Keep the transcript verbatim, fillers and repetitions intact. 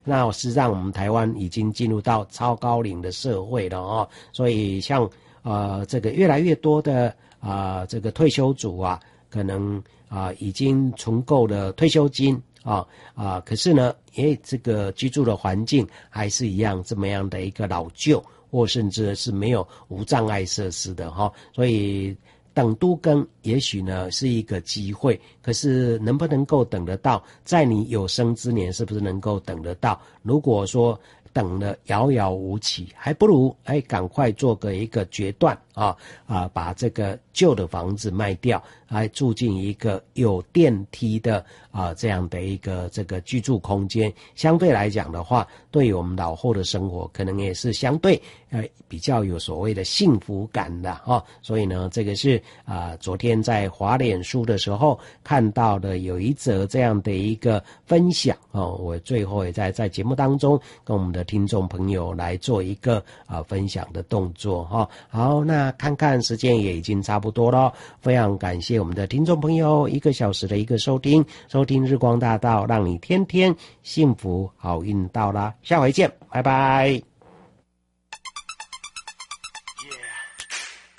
那实际上我们台湾已经进入到超高龄的社会了哦，所以像呃这个越来越多的啊、呃、这个退休族啊，可能啊、呃、已经存够了退休金啊啊、呃，可是呢，诶这个居住的环境还是一样这么样的一个老旧，或甚至是没有无障碍设施的哈、哦，所以。等都更也许呢是一个机会，可是能不能够等得到，在你有生之年是不是能够等得到？如果说等了遥遥无期，还不如哎赶快做个一个决断啊啊，把这个旧的房子卖掉，来住进一个有电梯的啊这样的一个这个居住空间。相对来讲的话，对于我们老后的生活，可能也是相对呃比较有所谓的幸福感的哈、哦。所以呢，这个是啊、呃、昨天在滑脸书的时候看到的有一则这样的一个分享哦，我最后也在在节目当中跟我们的听众朋友来做一个啊、呃、分享的动作哈、哦。好，那看看时间也已经差不多了，非常感谢我们的听众朋友一个小时的一个收听，收听日光大道，让你天天幸福好运到啦，下回见，拜拜。